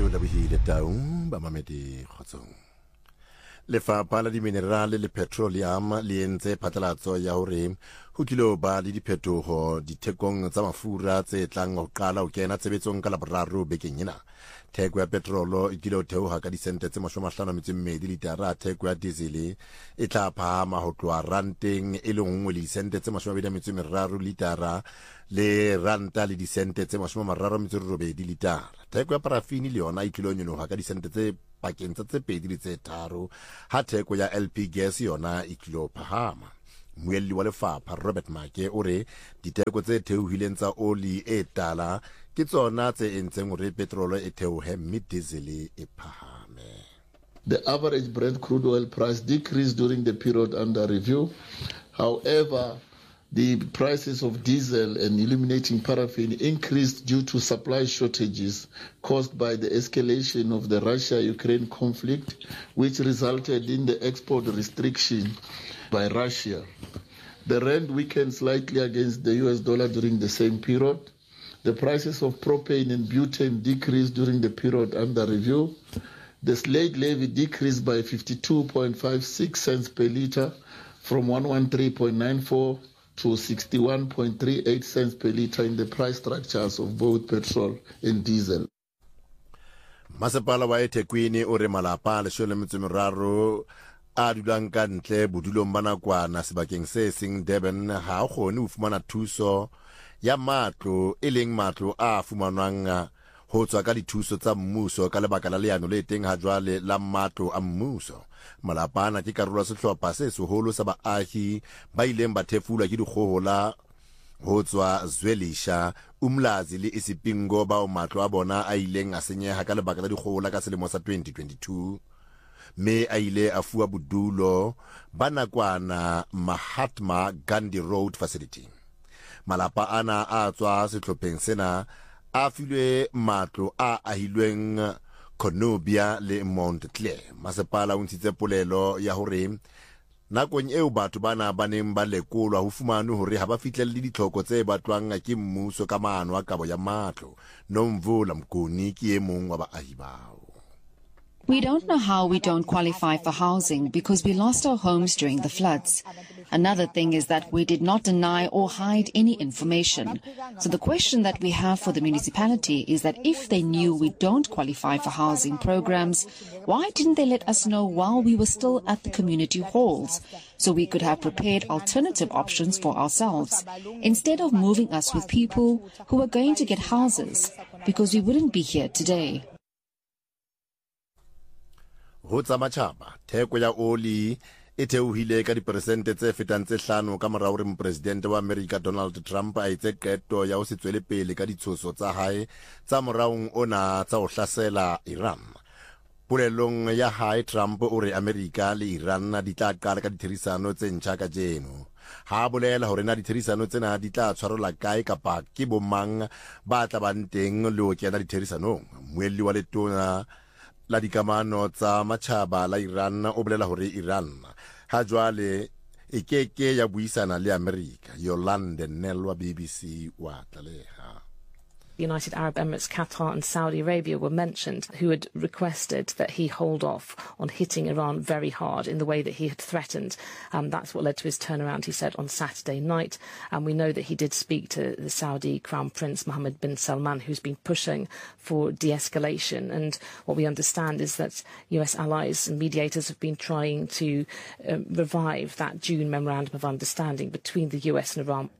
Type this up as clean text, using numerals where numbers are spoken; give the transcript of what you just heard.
Labihile taung ba mamedi kgotsong. Lefapha la Diminerale le Petroleum le entse phatlalatso ya hore ho kilo ba le diphetoho dithekong tsa mafura tse tlang ho qala ho kena tshebetsong ka Laboraro bekeng ena. Theko ya petrolo e kilo theoha ka disente tse 52 litara, theko ya diesel e tla phahama ho tloha ranteng e le nngwe le disente tse 23 litara le ranta le disente tse 38 litara. Theko ya parafini le yona e kilo nyoloha ka disente tse pakeng tsa tse pedi le tse tharo, ha theko ya LP gas yona e kilo phahama. Moelli wa lefapha Robert Make o re diteko tse theohileng tsa oli e tala ke tsona tse entseng hore petrolo e theohe mme diesel e phahame. The average Brent crude oil price decreased during the period under review. However, the prices of diesel and illuminating paraffin increased due to supply shortages caused by the escalation of the Russia-Ukraine conflict, which resulted in the export restriction by Russia. The rand weakened slightly against the US dollar during the same period. The prices of propane and butane decreased during the period under review. The slate levy decreased by 52.56 cents per litre from 113.94 to 61.38 cents per litre in the price structures of both petrol and diesel. Masepala wa eThekwini o re malapa le 13 a dulang ka ntle bodulong ba nakwana sebakeng se seng Durban ha kgone ho fumana thuso ya matlo e leng matlo a fumanwang ho tswa ka dithuso tsa mmuso ka lebaka la leano le teng ha jwale la matlo a mmuso. Malapa ana ke karolo ya sehlopha se seholo sa baahi ba ileng ba thefulwa ke dikgohola ho tswa Zwelisha, Umlazi le Isipingo bao matlo a bona a ileng a senyeha ka lebaka la dikgohola ka selemo sa 2022. Me a ile a fuwa bodulo ba nakwana Mahatma Gandhi Road Facility. Malapa ana a tswa sehlopheng sena a filwe matlo a ahilweng Konobia le Mount Clare. Masepala o ntshitse polelo ya hore nakong eo batho bana ba neng ba lekolwa ho fumanwe hore ha ba fihlelle ditlhoko tse batlwang ke mmuso ka maano a kabo ya matlo. Nomvula Mkoni ke e mong wa baahi bao. We don't know how we don't qualify for housing because we lost our homes during the floods. Another thing is that we did not deny or hide any information. So the question that we have for the municipality is that if they knew we don't qualify for housing programs, why didn't they let us know while we were still at the community halls so we could have prepared alternative options for ourselves instead of moving us with people who were going to get houses because we wouldn't be here today. Ho tsa matjhaba theko ya oli e theohile ka diperesente tse fetang tse 5 ka morao re mopresidente wa America Donald Trump a itse qeto ya ho se tswele pele ka ditshoso tsa hae tsa moraong ona tsa ho hlasela Iran. Polelong ya hae Trump o re America le Iran di tla qala ka ditherisano tse ntjha ka jeno. Ha bolela hore na ditherisano tsena di tla tshwarola kae kapa ke bomang ba tla bang teng le ho kena ditherisano. Moelli wa letona la dikamano tsa matjhaba la Iran o bolela hore Iran ha jwale e keke ya buisana le America. Yolande Nelwa, BBC wa tlaleha. United Arab Emirates, Qatar and Saudi Arabia were mentioned, who had requested that he hold off on hitting Iran very hard in the way that he had threatened. That's what led to his turnaround, he said, on Saturday night. And we know that he did speak to the Saudi Crown Prince Mohammed bin Salman, who's been pushing for de-escalation. And what we understand is that US allies and mediators have been trying to revive that June Memorandum of Understanding between the US and Iran.